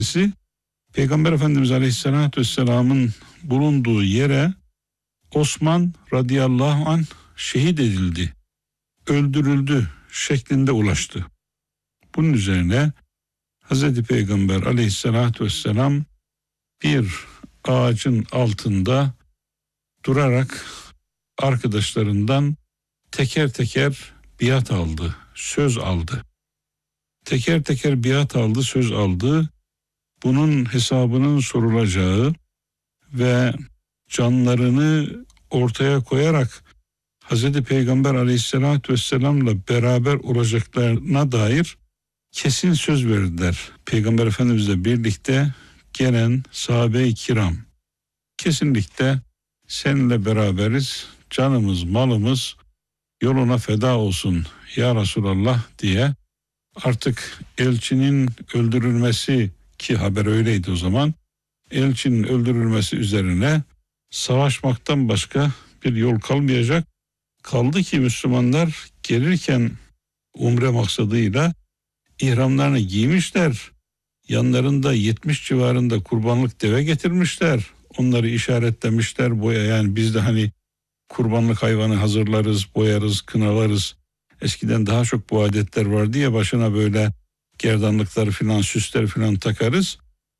Peygamber Efendimiz Aleyhisselatü Vesselam'ın bulunduğu yere Osman radıyallahu anh şehit edildi, öldürüldü şeklinde ulaştı. Bunun üzerine Hazreti Peygamber Aleyhisselatü Vesselam bir ağacın altında durarak arkadaşlarından teker teker biat aldı, söz aldı. Teker teker biat aldı, söz aldı. Bunun hesabının sorulacağı ve canlarını ortaya koyarak Hazreti Peygamber Aleyhisselatü Vesselam'la beraber olacaklarına dair kesin söz verdiler. Peygamber Efendimizle birlikte gelen sahabe-i kiram. Kesinlikle seninle beraberiz, canımız, malımız yoluna feda olsun ya Resulallah diye artık elçinin öldürülmesi, ki haber öyleydi o zaman, elçinin öldürülmesi üzerine savaşmaktan başka bir yol kalmayacak. Kaldı ki Müslümanlar gelirken umre maksadıyla ihramlarını giymişler. Yanlarında 70 civarında kurbanlık deve getirmişler. Onları işaretlemişler, yani biz de hani kurbanlık hayvanı hazırlarız, boyarız, kınalarız. Eskiden daha çok bu adetler vardı ya, başına böyle gerdanlıkları filan, süsler filan takarız.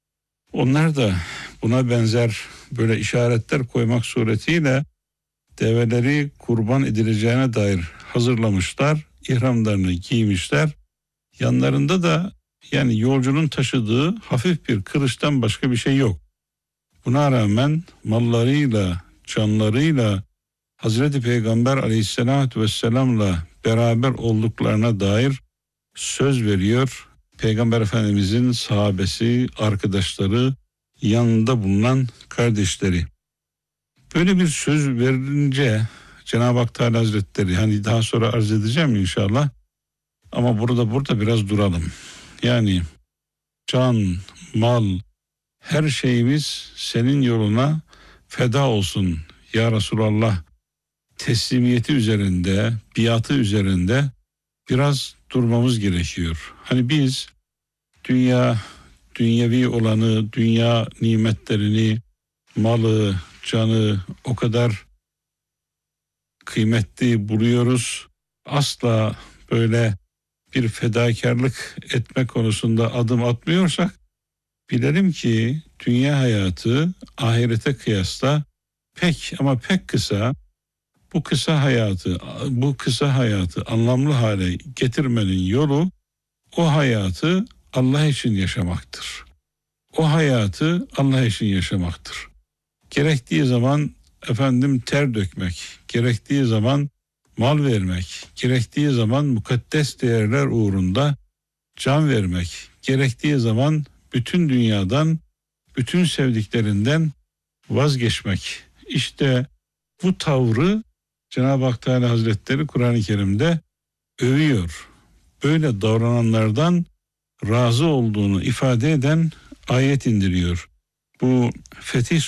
Onlar da buna benzer böyle işaretler koymak suretiyle develeri kurban edileceğine dair hazırlamışlar. İhramlarını giymişler. Yanlarında da yani yolcunun taşıdığı hafif bir kılıçtan başka bir şey yok. Buna rağmen mallarıyla, canlarıyla Hazreti Peygamber Aleyhisselatü Vesselam'la beraber olduklarına dair söz veriyor. Peygamber Efendimizin sahabesi, arkadaşları, yanında bulunan kardeşleri. Böyle bir söz verince Cenab-ı Hak Teala Hazretleri, hani daha sonra arz edeceğim inşallah, ama burada biraz duralım. Yani can, mal, her şeyimiz senin yoluna feda olsun ya Resulallah teslimiyeti üzerinde, biatı üzerinde biraz durmamız gerekiyor. Hani biz dünyevi olanı, dünya nimetlerini, malı, canı o kadar kıymetli buluyoruz. Asla böyle bir fedakarlık etme konusunda adım atmıyorsak bilelim ki dünya hayatı ahirete kıyasla pek ama pek kısa. Bu kısa hayatı anlamlı hale getirmenin yolu o hayatı Allah için yaşamaktır. O hayatı Allah için yaşamaktır. Gerektiği zaman ter dökmek, gerektiği zaman mal vermek, gerektiği zaman mukaddes değerler uğrunda can vermek, gerektiği zaman bütün dünyadan, bütün sevdiklerinden vazgeçmek. İşte bu tavrı Cenab-ı Hak Teala Hazretleri Kur'an-ı Kerim'de övüyor. Böyle davrananlardan razı olduğunu ifade eden ayet indiriyor. Bu Fetih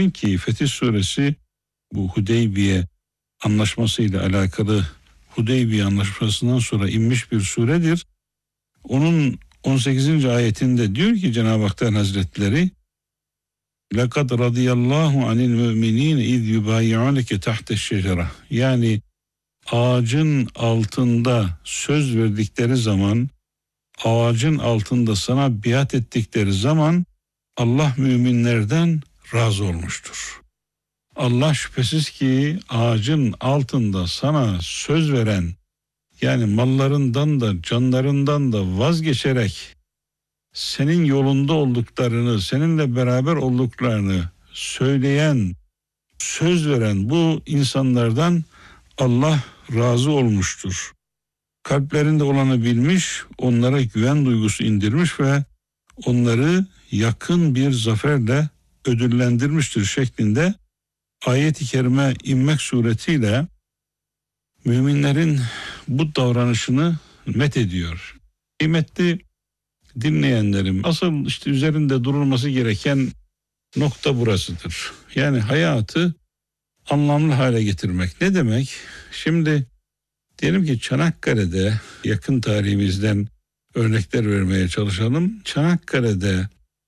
Suresi bu Hudeybiye anlaşmasıyla alakalı, Hudeybiye anlaşmasından sonra inmiş bir suredir. Onun 18. ayetinde diyor ki Cenab-ı Hak Teala Hazretleri لَقَدْ رَضِيَ اللّٰهُ عَنِ الْمُؤْمِنِينَ اِذْ يُبَايِعُونَكَ تَحْتَ الشَّجَرَةِ. Yani ağacın altında söz verdikleri zaman, ağacın altında sana biat ettikleri zaman Allah müminlerden razı olmuştur. Allah şüphesiz ki ağacın altında sana söz veren, yani mallarından da canlarından da vazgeçerek senin yolunda olduklarını, seninle beraber olduklarını söyleyen, söz veren bu insanlardan Allah razı olmuştur. Kalplerinde olanı bilmiş, onlara güven duygusu indirmiş ve onları yakın bir zaferle ödüllendirmiştir şeklinde ayet-i kerime inmek suretiyle müminlerin bu davranışını met ediyor. Kıymetli dinleyenlerim, asıl işte üzerinde durulması gereken nokta burasıdır. Yani hayatı anlamlı hale getirmek. Ne demek? Şimdi diyelim ki Çanakkale'de, yakın tarihimizden örnekler vermeye çalışalım. Çanakkale'de